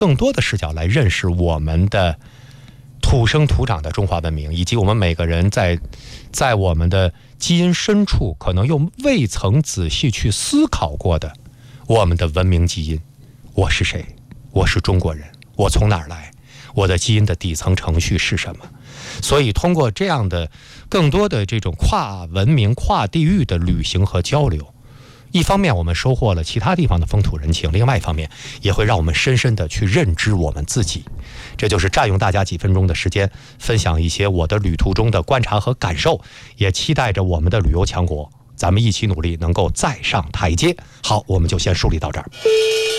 更多的视角来认识我们的土生土长的中华文明，以及我们每个人在我们的基因深处可能又未曾仔细去思考过的我们的文明基因。我是谁？我是中国人，我从哪儿来？我的基因的底层程序是什么？所以通过这样的更多的这种跨文明跨地域的旅行和交流，一方面我们收获了其他地方的风土人情，另外一方面也会让我们深深的去认知我们自己。这就是占用大家几分钟的时间，分享一些我的旅途中的观察和感受，也期待着我们的旅游强国咱们一起努力能够再上台阶。好，我们就先梳理到这儿。